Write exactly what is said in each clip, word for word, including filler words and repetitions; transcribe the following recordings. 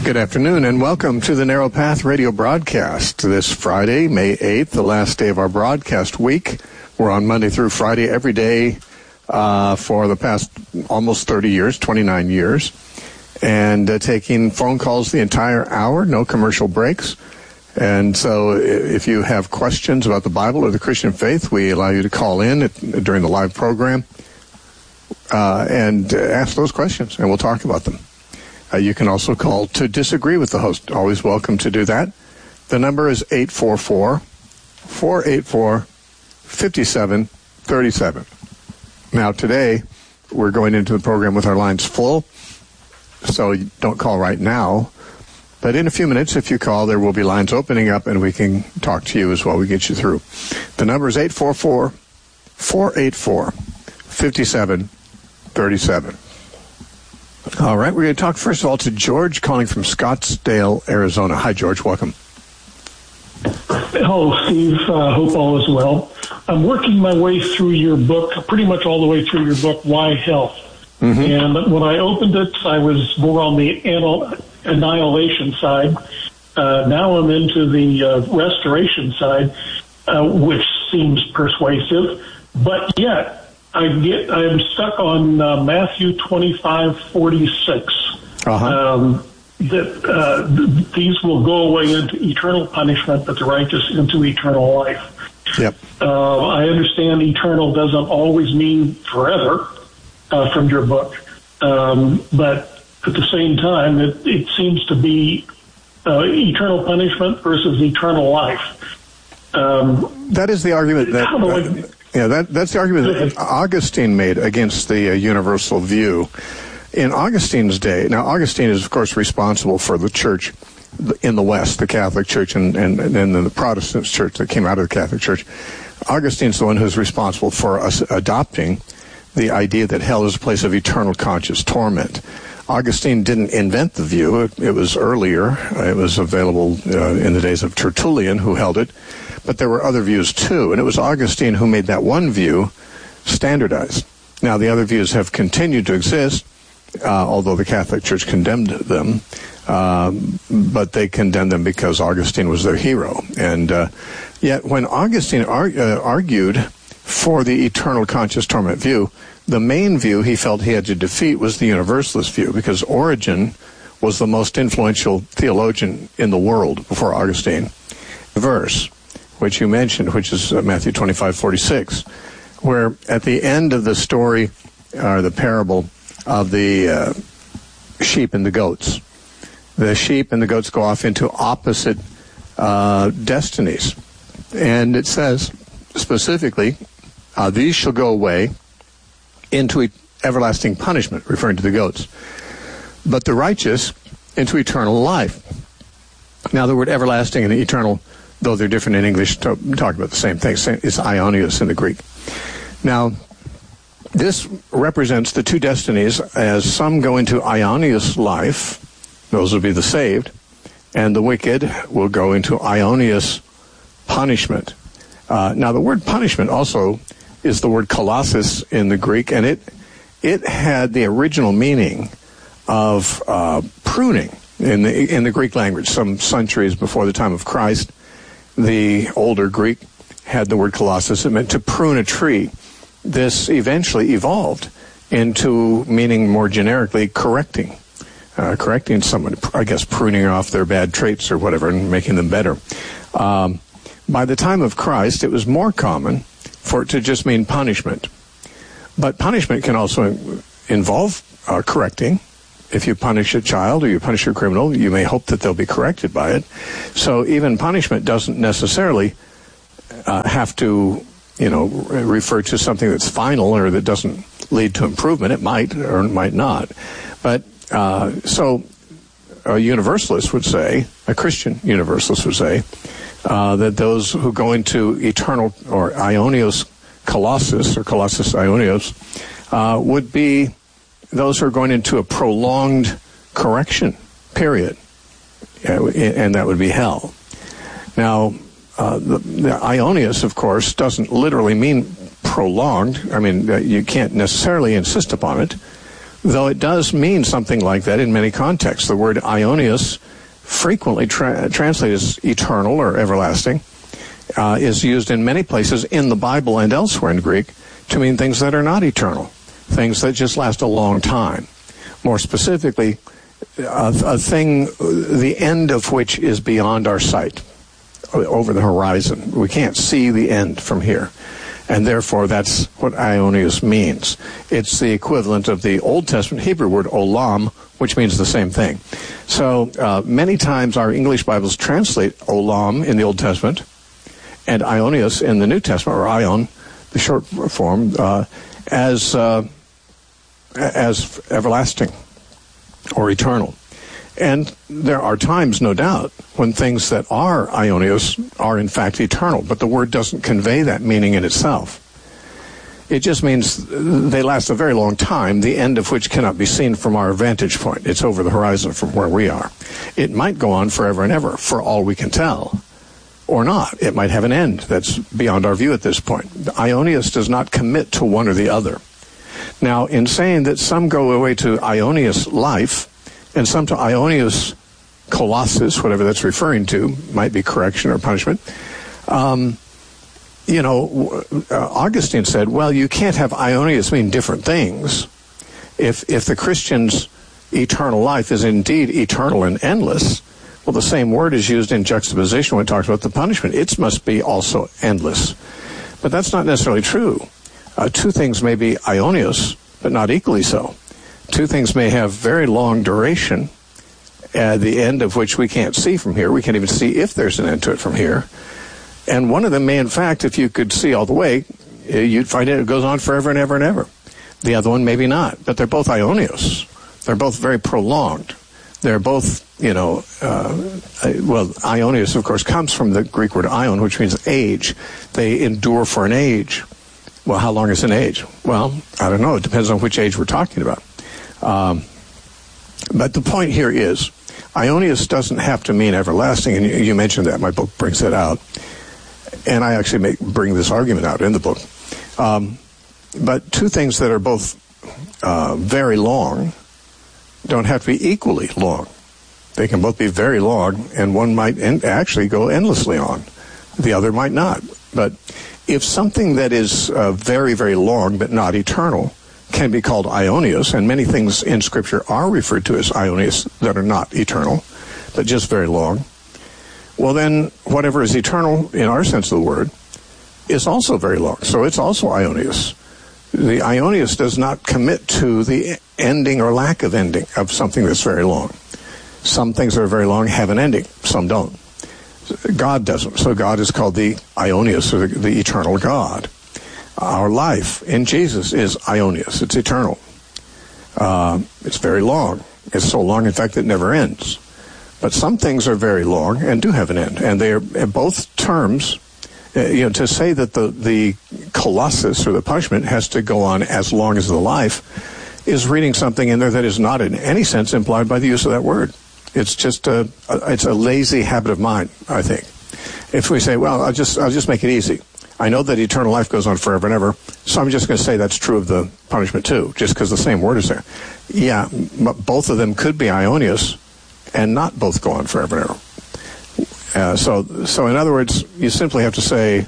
Good afternoon and welcome to the Narrow Path radio broadcast. This Friday, May eighth, the last day of our broadcast week. We're on Monday through Friday every day uh, for the past almost thirty years, twenty-nine years, and uh, taking phone calls the entire hour, no commercial breaks. And so if you have questions about the Bible or the Christian faith, we allow you to call in at, during the live program uh, and ask those questions, and we'll talk about them. Uh, you can also call to disagree with the host. Always welcome to do that. The number is eight four four, four eight four, five seven three seven. Now, today, we're going into the program with our lines full, so you don't call right now. But in a few minutes, if you call, there will be lines opening up, and we can talk to you as well. We get you through. The number is eight four four, four eight four, five seven three seven. All right, we're going to talk first of all to George calling from Scottsdale, Arizona. Hi, George. Welcome. Hello, Steve. Uh, hope all is well. I'm working my way through your book, pretty much all the way through your book, Why Health? Mm-hmm. And when I opened it, I was more on the anal- annihilation side. Uh, now I'm into the uh, restoration side, uh, which seems persuasive, but yet I get, I am stuck on uh, Matthew twenty-five forty-six. Uh-huh. Um, that uh, th- these will go away into eternal punishment, but the righteous into eternal life. Yep. Uh, I understand eternal doesn't always mean forever uh, from your book, um, but at the same time, it, it seems to be uh, eternal punishment versus eternal life. Um, that is the argument that. Uh, Yeah, that, that's the argument that Augustine made against the uh, universal view. In Augustine's day, now Augustine is, of course, responsible for the church in the West, the Catholic Church, and, and, and then the Protestant church that came out of the Catholic Church. Augustine's the one who's responsible for us adopting the idea that hell is a place of eternal conscious torment. Augustine didn't invent the view. It, it was earlier. It was available uh, in the days of Tertullian, who held it. But there were other views, too. And it was Augustine who made that one view standardized. Now, the other views have continued to exist, uh, although the Catholic Church condemned them. Um, but they condemned them because Augustine was their hero. And uh, yet, when Augustine ar- uh, argued for the eternal conscious torment view, the main view he felt he had to defeat was the universalist view, because Origen was the most influential theologian in the world before Augustine. Verse, which you mentioned, which is uh, Matthew twenty-five forty-six, where at the end of the story, or uh, the parable of the uh, sheep and the goats, the sheep and the goats go off into opposite uh, destinies. And it says specifically, uh, these shall go away into e- everlasting punishment, referring to the goats, but the righteous into eternal life. Now, the word everlasting and eternal, though they're different in English, to talk about the same thing. It's aionios in the Greek. Now, this represents the two destinies, as some go into aionios life, those will be the saved, and the wicked will go into aionios punishment. Uh, now, the word punishment also is the word kolossus in the Greek, and it it had the original meaning of uh, pruning in the in the Greek language. Some centuries before the time of Christ, the older Greek had the word kolossus. It meant to prune a tree. This eventually evolved into meaning more generically correcting, uh, correcting someone, I guess pruning off their bad traits or whatever and making them better. Um, by the time of Christ, it was more common for it to just mean punishment. But punishment can also involve uh, correcting. If you punish a child or you punish a criminal, you may hope that they'll be corrected by it. So even punishment doesn't necessarily uh, have to, you know, refer to something that's final or that doesn't lead to improvement. It might or it might not. But uh, so a universalist would say, a Christian universalist would say, uh, that those who go into eternal or aionios kolossus or kolossus aionios uh, would be those who are going into a prolonged correction period, and that would be hell. Now, uh, the, the aionios, of course, doesn't literally mean prolonged. I mean, uh, you can't necessarily insist upon it, though it does mean something like that in many contexts. The word aionios, frequently tra- translated as eternal or everlasting, uh, is used in many places in the Bible and elsewhere in Greek to mean things that are not eternal, things that just last a long time. More specifically, a, a thing, the end of which is beyond our sight, over the horizon. We can't see the end from here. And therefore, that's what aionios means. It's the equivalent of the Old Testament Hebrew word olam, which means the same thing. So uh, many times our English Bibles translate olam in the Old Testament and aionios in the New Testament, or aion, the short form, uh, as uh, as everlasting or eternal. And there are times, no doubt, when things that are aionios are in fact eternal, but the word doesn't convey that meaning in itself. It just means they last a very long time, the end of which cannot be seen from our vantage point. It's over the horizon from where we are. It might go on forever and ever, for all we can tell, or not. It might have an end that's beyond our view at this point. Aionios does not commit to one or the other. Now, in saying that some go away to aionios life, and some to aionios kolossus, whatever that's referring to, might be correction or punishment. Um, you know, uh, Augustine said, well, you can't have aionios mean different things. If if the Christian's eternal life is indeed eternal and endless, well, the same word is used in juxtaposition when it talks about the punishment. It must be also endless. But that's not necessarily true. Uh, two things may be aionios, but not equally so. Two things may have very long duration, at the end of which we can't see from here. We can't even see if there's an end to it from here. And one of them may, in fact, if you could see all the way, you'd find it goes on forever and ever and ever. The other one, maybe not. But they're both aionios. They're both very prolonged. They're both, you know, uh, well, aionios, of course, comes from the Greek word aion, which means age. They endure for an age. Well, how long is an age? Well, I don't know. It depends on which age we're talking about. Um, but the point here is, aionios doesn't have to mean everlasting, and you, you mentioned that. My book brings that out. And I actually make, bring this argument out in the book. Um, but two things that are both uh, very long don't have to be equally long. They can both be very long, and one might en- actually go endlessly on. The other might not. But if something that is uh, very, very long but not eternal can be called aionios, and many things in Scripture are referred to as aionios that are not eternal, but just very long, well then, whatever is eternal in our sense of the word is also very long. So it's also aionios. The aionios does not commit to the ending or lack of ending of something that's very long. Some things that are very long have an ending. Some don't. God doesn't. So God is called the aionios, or the, the eternal God. Our life in Jesus is aionios. It's eternal. Uh, it's very long. It's so long, in fact, that it never ends. But some things are very long and do have an end. And they are, both terms, uh, you know, to say that the, the colossus, or the punishment, has to go on as long as the life, is reading something in there that is not in any sense implied by the use of that word. It's just a, a it's a lazy habit of mind, I think. If we say, well, I'll just I'll just make it easy. I know that eternal life goes on forever and ever, so I'm just going to say that's true of the punishment too, just because the same word is there. Yeah, but both of them could be aionios, and not both go on forever and ever. Uh, so, so in other words, you simply have to say,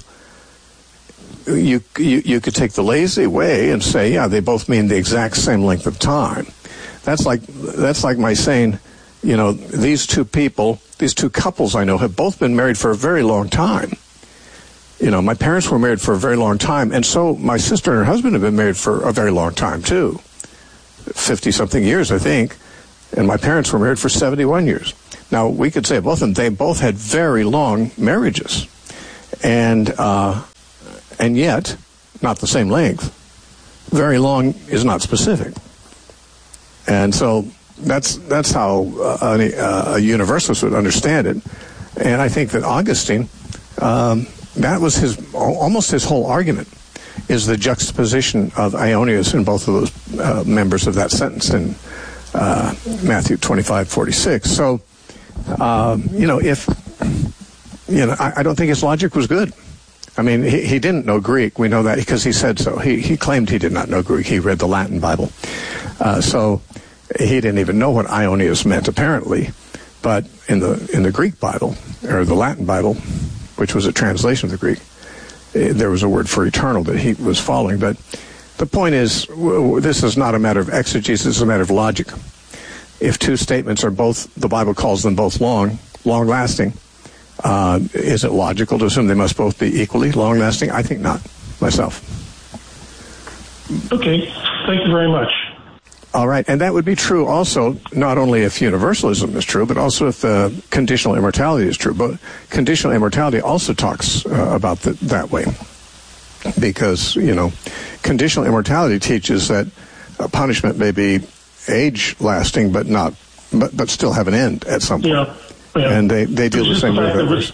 you, you you could take the lazy way and say, yeah, they both mean the exact same length of time. That's like that's like my saying, you know, these two people, these two couples I know have both been married for a very long time. You know, my parents were married for a very long time, and so my sister and her husband have been married for a very long time, too. fifty-something years, I think. And my parents were married for seventy-one years. Now, we could say both of them, they both had very long marriages. And, uh, and yet, not the same length. Very long is not specific. And so that's that's how uh, a, a universalist would understand it. And I think that Augustine... Um, That was his almost his whole argument, is the juxtaposition of aionios in both of those uh, members of that sentence in uh, Matthew twenty-five forty-six. So, uh, you know, if, you know, I, I don't think his logic was good. I mean, he, he didn't know Greek. We know that because he said so. He, he claimed he did not know Greek. He read the Latin Bible. Uh, so he didn't even know what Ionios meant, apparently. But in the in the Greek Bible, or the Latin Bible, which was a translation of the Greek, there was a word for eternal that he was following. But the point is, this is not a matter of exegesis, it's a matter of logic. If two statements are both, the Bible calls them both long, long-lasting, uh, is it logical to assume they must both be equally long-lasting? I think not, myself. Okay, thank you very much. All right, and that would be true also, not only if universalism is true, but also if uh, conditional immortality is true. But conditional immortality also talks uh, about the, that way. Because, you know, conditional immortality teaches that uh, punishment may be age-lasting, but not, but, but still have an end at some point. Yeah, yeah. And they, they deal the same way. It was,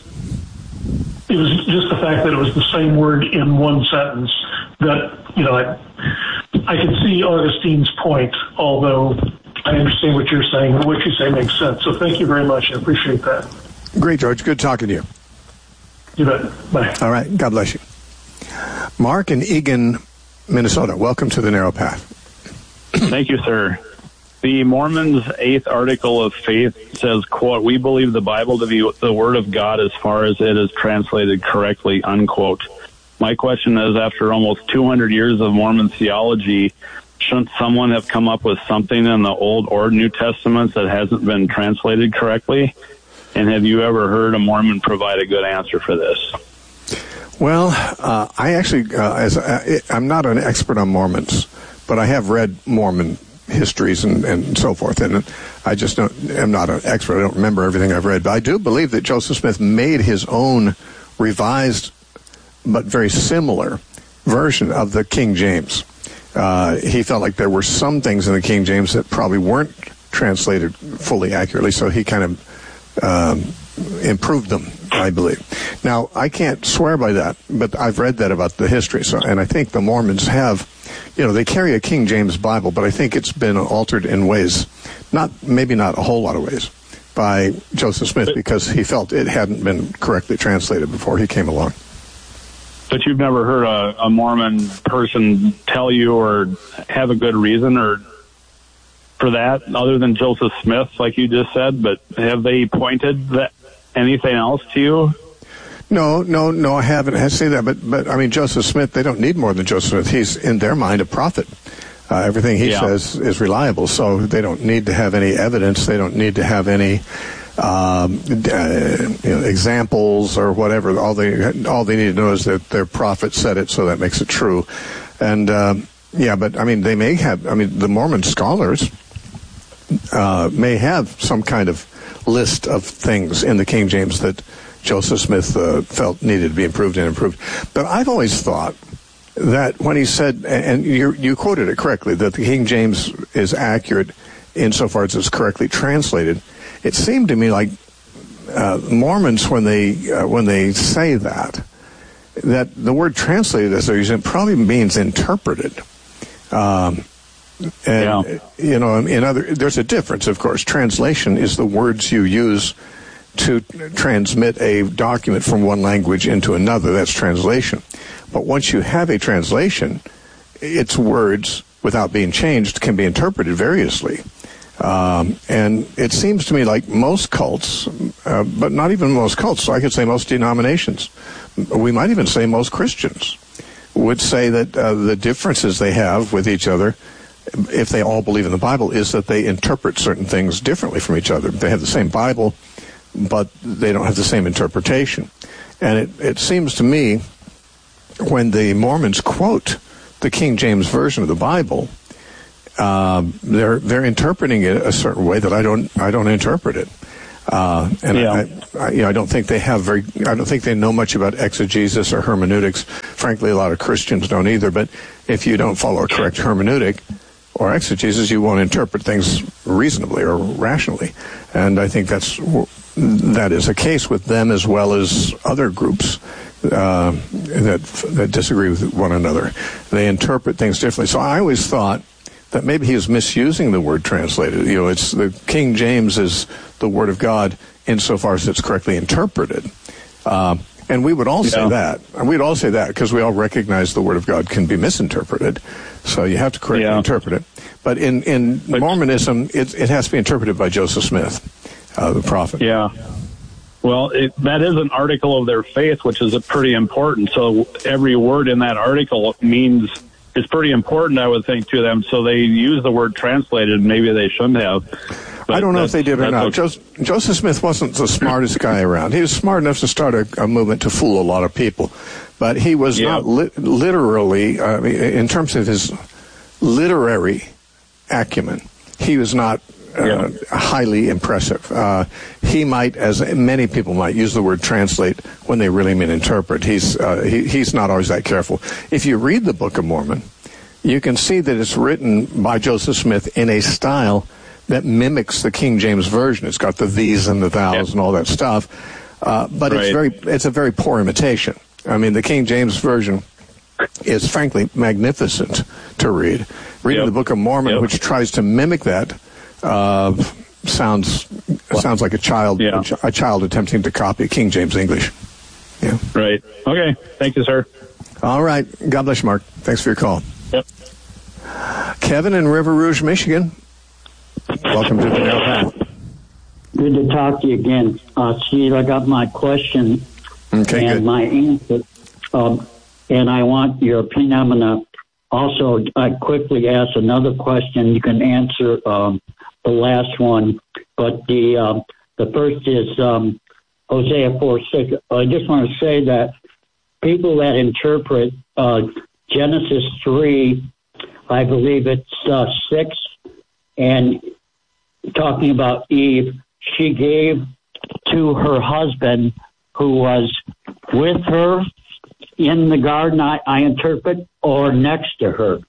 it was just the fact that it was the same word in one sentence that, you know, I, I can see Augustine's point, although I understand what you're saying, and what you say makes sense. So thank you very much. I appreciate that. Great, George. Good talking to you. You bet. Bye. All right. God bless you. Mark in Eagan, Minnesota. Welcome to the Narrow Path. Thank you, sir. The Mormons' eighth article of faith says, quote, "We believe the Bible to be the Word of God as far as it is translated correctly," unquote. My question is, after almost two hundred years of Mormon theology, shouldn't someone have come up with something in the Old or New Testaments that hasn't been translated correctly? And have you ever heard a Mormon provide a good answer for this? Well, uh, I actually, uh, as I, I'm not an expert on Mormons, but I have read Mormon histories and, and so forth, and I just don't, am not an expert. I don't remember everything I've read, but I do believe that Joseph Smith made his own revised but very similar version of the King James. Uh, he felt like there were some things in the King James that probably weren't translated fully accurately, so he kind of um, improved them, I believe. Now, I can't swear by that, but I've read that about the history, so, and I think the Mormons have, you know, they carry a King James Bible, but I think it's been altered in ways, not maybe not a whole lot of ways, by Joseph Smith, because he felt it hadn't been correctly translated before he came along. But you've never heard a, a Mormon person tell you or have a good reason or for that, other than Joseph Smith, like you just said, but have they pointed that anything else to you? No, no, no, I haven't. I say that, but, but I mean, Joseph Smith, they don't need more than Joseph Smith. He's, in their mind, a prophet. Uh, everything he yeah. says is reliable, so they don't need to have any evidence. They don't need to have any um, uh, you know, examples or whatever. All they all they need to know is that their prophet said it, so that makes it true. And um, yeah, but I mean, they may have. I mean, the Mormon scholars uh, may have some kind of list of things in the King James that Joseph Smith uh, felt needed to be improved and improved. But I've always thought that when he said, and you, you quoted it correctly, that the King James is accurate insofar as it's correctly translated, it seemed to me like uh, Mormons, when they uh, when they say that, that the word translated, as they're using, probably means interpreted. Um, and, yeah. you know, in other, there's a difference, of course. Translation is the words you use to transmit a document from one language into another. That's translation. But once you have a translation, its words, without being changed, can be interpreted variously. Um, and it seems to me like most cults, uh, but not even most cults, so I could say most denominations, we might even say most Christians, would say that uh, the differences they have with each other, if they all believe in the Bible, is that they interpret certain things differently from each other. They have the same Bible, but they don't have the same interpretation. And it, it seems to me, when the Mormons quote the King James Version of the Bible, uh, they're they're interpreting it a certain way that I don't I don't interpret it, uh, and yeah. I, I, you know, I don't think they have very I don't think they know much about exegesis or hermeneutics. Frankly, a lot of Christians don't either. But if you don't follow a correct hermeneutic or exegesis, you won't interpret things reasonably or rationally. And I think that's that is a case with them as well as other groups uh, that that disagree with one another. They interpret things differently. So I always thought that maybe he was misusing the word translated. You know, it's the King James is the Word of God insofar as it's correctly interpreted. Uh, And we would all yeah. say that. And we'd all say that because we all recognize the Word of God can be misinterpreted. So you have to correctly yeah. interpret it. But in, in but, Mormonism, it, it has to be interpreted by Joseph Smith, uh, the prophet. Yeah. Well, it, that is an article of their faith, which is pretty important. So every word in that article means is pretty important, I would think, to them. So they use the word translated. Maybe they shouldn't have. But I don't know if they did or not. Joseph, Joseph Smith wasn't the smartest guy around. He was smart enough to start a, a movement to fool a lot of people. But he was yeah. not li- literally, uh, in terms of his literary acumen, he was not uh, yeah. highly impressive. Uh, he might, as many people might, use the word translate when they really mean interpret. He's, uh, he, he's not always that careful. If you read the Book of Mormon, you can see that it's written by Joseph Smith in a style that mimics the King James Version. It's got the these and the thous yeah. and all that stuff. Uh, but right. it's very, it's a very poor imitation. I mean, the King James Version is frankly magnificent to read. Reading yep. the Book of Mormon, yep. which tries to mimic that, uh, sounds well, sounds like a child yeah. a child attempting to copy King James English. Yeah. Right. Okay. Thank you, sir. All right. God bless you, Mark. Thanks for your call. Yep. Kevin in River Rouge, Michigan. Welcome to the Narrow Path. Good to talk to you again. Uh, Steve, I got my question okay, and good. my answer, um, and I want your opinion. I'm going to also I quickly ask another question. You can answer um, the last one, but the uh, the first is um, Hosea four six. I just want to say that people that interpret uh, Genesis three, I believe it's uh, six, and talking about Eve, she gave to her husband who was with her in the garden, I, I interpret, or next to her.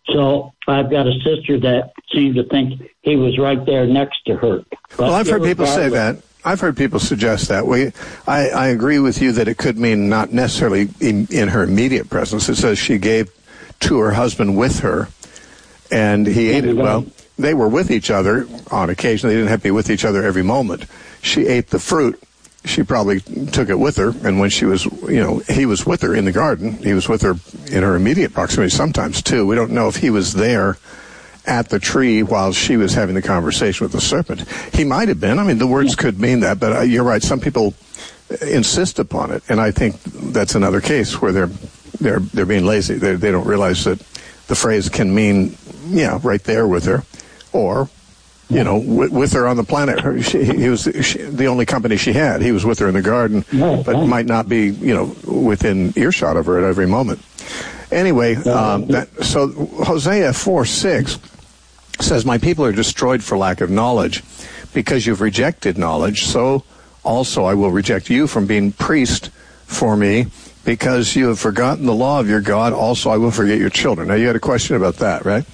So I've got a sister that seems to think he was right there next to her. But well, I've heard people say that. I've heard people suggest that. We, I, I agree with you that it could mean not necessarily in, in her immediate presence. It says she gave to her husband with her, and he ate it. Well, they were with each other on occasion. They didn't have to be with each other every moment. She ate the fruit. She probably took it with her, and when she was, you know, he was with her in the garden. He was with her in her immediate proximity sometimes, too. We don't know if he was there at the tree while she was having the conversation with the serpent. He might have been. I mean, the words could mean that, but uh, you're right. Some people insist upon it, and I think that's another case where they're they're they're being lazy. They they don't realize that the phrase can mean, yeah, right there with her, or, you know, with, with her on the planet. Her, she, he was she, the only company she had. He was with her in the garden, but might not be, you know, within earshot of her at every moment. Anyway, um, that, so Hosea four six says, "My people are destroyed for lack of knowledge. Because you've rejected knowledge, so also I will reject you from being priest for me. Because you have forgotten the law of your God, also I will forget your children." Now, you had a question about that, right?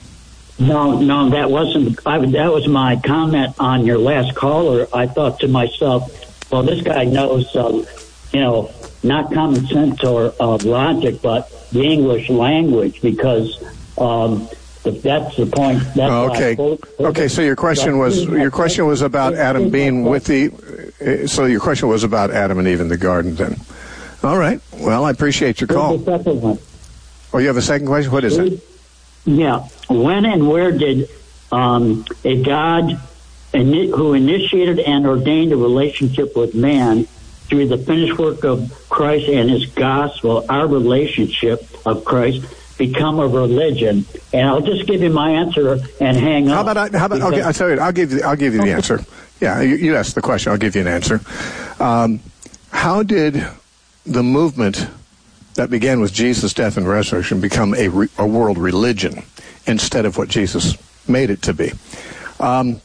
No, no, that wasn't. I, that was my comment on your last caller. I thought to myself, well, this guy knows, um, you know, not common sense or uh, logic, but the English language, because um, that's the point. That's oh, okay. Okay. So your question was your question was about Adam being with the. So your question was about Adam and Eve in the garden, then. All right. Well, I appreciate your call. The second one. Oh, you have a second question? What is it? Yeah. When and where did um, a God ini- who initiated and ordained a relationship with man through the finished work of Christ and his gospel, our relationship of Christ, become a religion? And I'll just give you my answer and hang how up. About, how about? Okay, I'll tell you. I'll give you. I'll give you the answer. Yeah, you, you asked the question. I'll give you an answer. Um, how did the movement that began with Jesus' death and resurrection become a, re- a world religion instead of what Jesus made it to be? Um,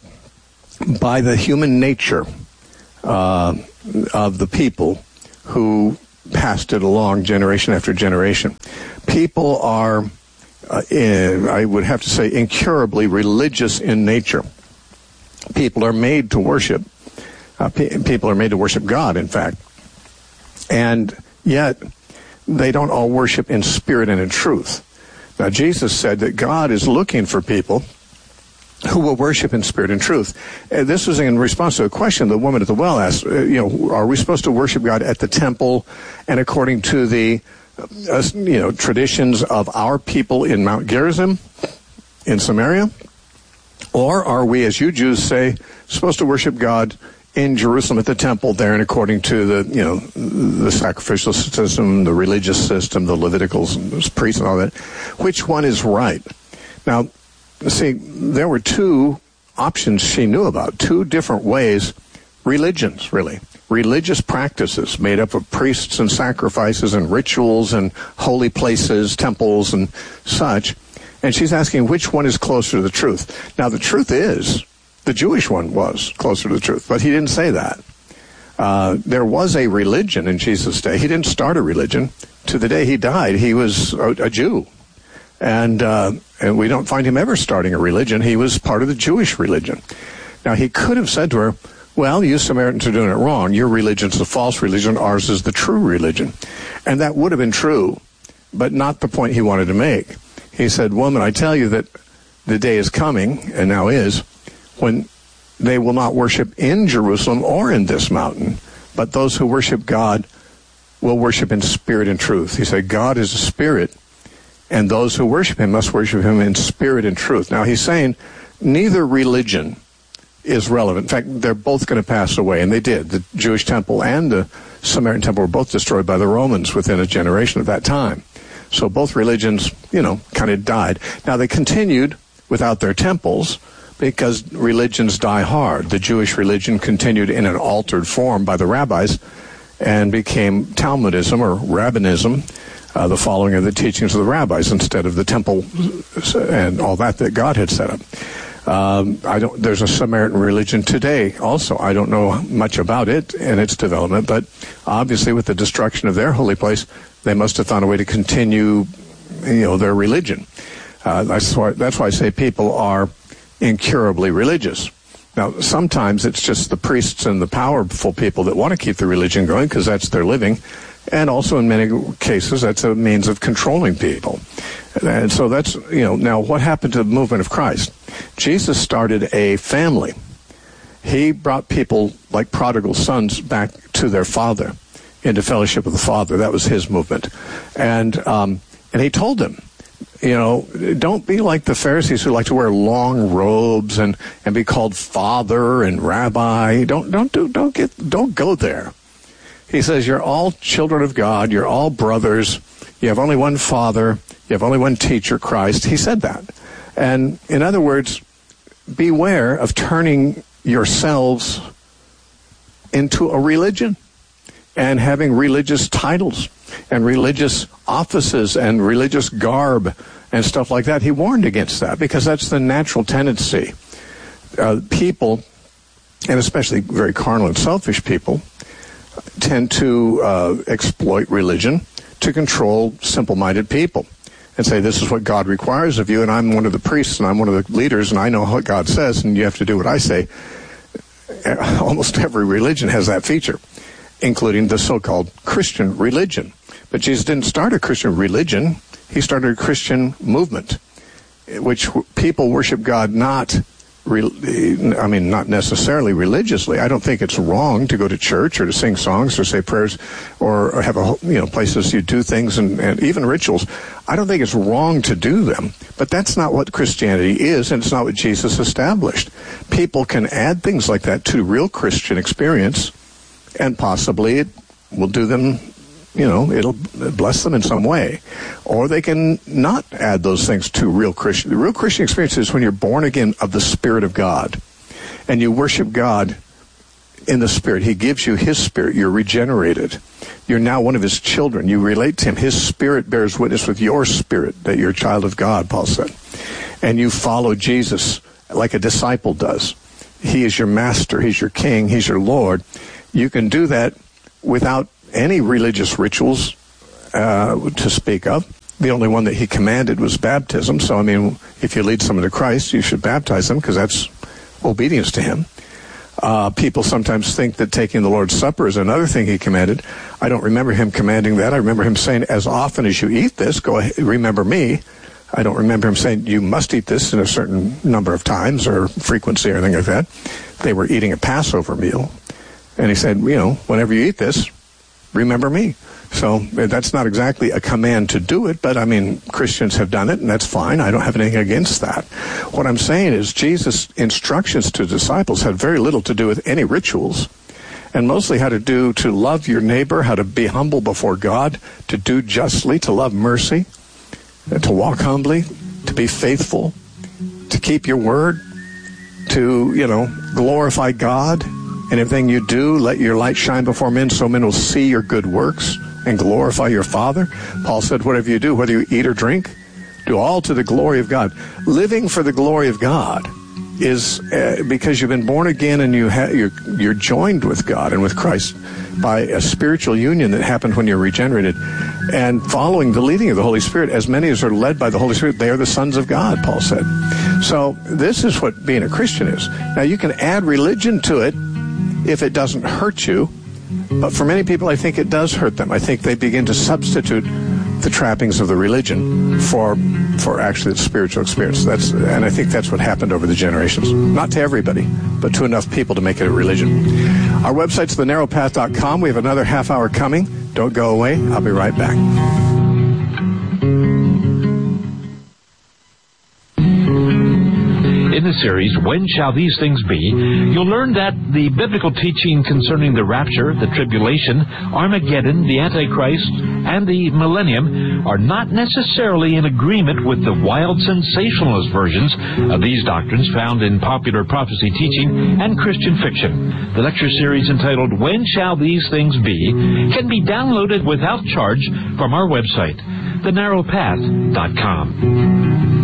by the human nature uh, of the people who passed it along generation after generation. People are, uh, in, I would have to say, incurably religious in nature. People are made to worship. Uh, pe- people are made to worship God, in fact. And yet, they don't all worship in spirit and in truth. Now, Jesus said that God is looking for people who will worship in spirit and truth. Uh, this was in response to a question the woman at the well asked, uh, you know, are we supposed to worship God at the temple and according to the, uh, you know, traditions of our people in Mount Gerizim in Samaria? Or are we, as you Jews say, supposed to worship God in Jerusalem at the temple there and according to the, you know, the sacrificial system, the religious system, the Levitical priests and all that? Which one is right? Now, see, there were two options she knew about, two different ways, religions, really. Religious practices made up of priests and sacrifices and rituals and holy places, temples and such. And she's asking which one is closer to the truth. Now, the truth is, the Jewish one was closer to the truth, but he didn't say that. Uh, there was a religion in Jesus' day. He didn't start a religion. To the day he died, he was a, a Jew. And, uh, and we don't find him ever starting a religion. He was part of the Jewish religion. Now, he could have said to her, well, you Samaritans are doing it wrong. Your religion's the false religion. Ours is the true religion. And that would have been true, but not the point he wanted to make. He said, woman, I tell you that the day is coming, and now is, when they will not worship in Jerusalem or in this mountain, but those who worship God will worship in spirit and truth. He said, God is a spirit, and those who worship him must worship him in spirit and truth. Now, he's saying neither religion is relevant. In fact, they're both going to pass away, and they did. The Jewish temple and the Samaritan temple were both destroyed by the Romans within a generation of that time. So both religions, you know, kind of died. Now, they continued without their temples because religions die hard. The Jewish religion continued in an altered form by the rabbis and became Talmudism or Rabbinism, uh, the following of the teachings of the rabbis instead of the temple and all that that God had set up. Um, I don't. There's a Samaritan religion today also. I don't know much about it and its development, but obviously with the destruction of their holy place, they must have found a way to continue, you know, their religion. Uh, that's why, that's why I say people are incurably religious. Now, sometimes it's just the priests and the powerful people that want to keep the religion going because that's their living. And also in many cases, that's a means of controlling people. And so that's, you know, now what happened to the movement of Christ? Jesus started a family. He brought people like prodigal sons back to their father, into fellowship with the Father. That was his movement. And, um, and he told them, you know, don't be like the Pharisees who like to wear long robes and, and be called father and rabbi. Don't, don't do, don't get, don't go there. He says, you're all children of God. You're all brothers. You have only one Father. You have only one teacher, Christ. He said that. And in other words, beware of turning yourselves into a religion and having religious titles and religious offices and religious garb and stuff like that. He warned against that because that's the natural tendency. Uh, people, and especially very carnal and selfish people, tend to uh, exploit religion to control simple-minded people and say, this is what God requires of you, and I'm one of the priests, and I'm one of the leaders, and I know what God says, and you have to do what I say. Almost every religion has that feature, including the so-called Christian religion. But Jesus didn't start a Christian religion. He started a Christian movement, which people worship God not I mean, not necessarily religiously. I don't think it's wrong to go to church or to sing songs or say prayers or have a, you know, places you do things and, and even rituals. I don't think it's wrong to do them, but that's not what Christianity is, and it's not what Jesus established. People can add things like that to real Christian experience, and possibly it will do them, you know, it'll bless them in some way. Or they can not add those things to real Christian. The real Christian experience is when you're born again of the Spirit of God and you worship God in the Spirit. He gives you His Spirit. You're regenerated. You're now one of His children. You relate to Him. His Spirit bears witness with your spirit that you're a child of God, Paul said. And you follow Jesus like a disciple does. He is your master. He's your king. He's your Lord. You can do that without any religious rituals uh, to speak of. The only one that He commanded was baptism. So, I mean, if you lead someone to Christ, you should baptize them because that's obedience to Him. Uh, people sometimes think that taking the Lord's Supper is another thing He commanded. I don't remember Him commanding that. I remember Him saying, as often as you eat this, go ahead, remember me. I don't remember him saying, you must eat this in a certain number of times or frequency or anything like that. They were eating a Passover meal. And he said, you know, whenever you eat this, remember me. So that's not exactly a command to do it, but I mean, Christians have done it, and that's fine. I don't have anything against that. What I'm saying is Jesus' instructions to disciples had very little to do with any rituals, and mostly had to do to love your neighbor, how to be humble before God, to do justly, to love mercy, to walk humbly, to be faithful, to keep your word, to, you know, glorify God. And everything you do, let your light shine before men so men will see your good works and glorify your Father. Paul said, whatever you do, whether you eat or drink, do all to the glory of God. Living for the glory of God is uh, because you've been born again and you ha- you're, you're joined with God and with Christ by a spiritual union that happened when you're regenerated. And following the leading of the Holy Spirit, as many as are led by the Holy Spirit, they are the sons of God, Paul said. So this is what being a Christian is. Now you can add religion to it if it doesn't hurt you, but for many people I think it does hurt them. I think they begin to substitute the trappings of the religion for for actually the spiritual experience. That's and I think that's what happened over the generations. Not to everybody, but to enough people to make it a religion. Our website's the narrow path dot com. We have another half hour coming. Don't go away. I'll be right back. In the series, When Shall These Things Be?, you'll learn that the biblical teaching concerning the rapture, the tribulation, Armageddon, the Antichrist, and the millennium are not necessarily in agreement with the wild sensationalist versions of these doctrines found in popular prophecy teaching and Christian fiction. The lecture series entitled When Shall These Things Be? Can be downloaded without charge from our website, the narrow path dot com.